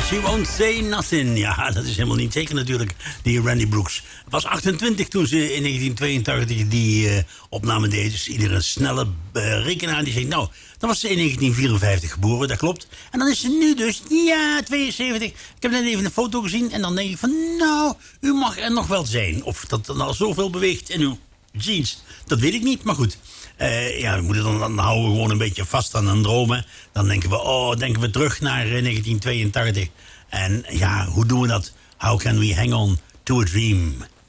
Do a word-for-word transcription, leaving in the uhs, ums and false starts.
She won't say nothing. Ja, dat is helemaal niet zeker natuurlijk, die Randy Brooks. Was achtentwintig toen ze in negentien tweeëntachtig die uh, opname deed. Dus iedere snelle uh, rekenaar die zegt, nou, dan was ze in negentien vierenvijftig geboren, dat klopt. En dan is ze nu dus, ja, tweeënzeventig. Ik heb net even een foto gezien en dan denk ik van, nou, u mag er nog wel zijn. Of dat er al zoveel beweegt in uw jeans, dat weet ik niet, maar goed. Uh, ja, we moeten dan, dan houden we gewoon een beetje vast aan een dromen. Dan denken we, oh, denken we terug naar uh, negentien tweeëntachtig. En ja, hoe doen we dat? How can we hang on to a dream?